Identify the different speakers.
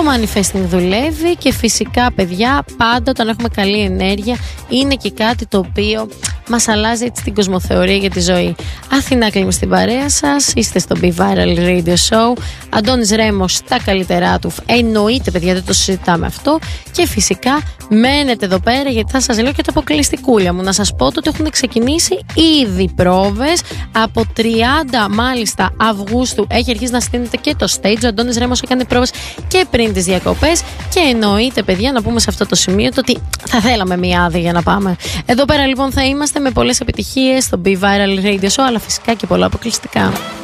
Speaker 1: manifesting δουλεύει και φυσικά, παιδιά, πάντα όταν έχουμε καλή ενέργεια είναι και κάτι το οποίο μας αλλάζει έτσι την κοσμοθεωρία για τη ζωή. Αθηνά Κλίμη στην παρέα σας, είστε στο Be Viral Radio Show. Αντώνης Ρέμος τα καλύτερά του. Εννοείται, παιδιά, δεν το συζητάμε αυτό. Και φυσικά μένετε εδώ πέρα, γιατί θα σας λέω και το αποκλειστικούλια μου. Να σας πω ότι έχουν ξεκινήσει ήδη πρόβες. Από 30 μάλιστα Αυγούστου έχει αρχίσει να στείνεται και το stage. Ο Αντώνης Ρέμος έκανε πρόβες και πριν τις διακοπές. Και εννοείται, παιδιά, να πούμε σε αυτό το σημείο το ότι θα θέλαμε μία άδεια για να πάμε. Εδώ πέρα λοιπόν θα είμαστε με πολλές επιτυχίες στο Be Viral Radio Show, αλλά φυσικά και πολλά αποκλειστικά.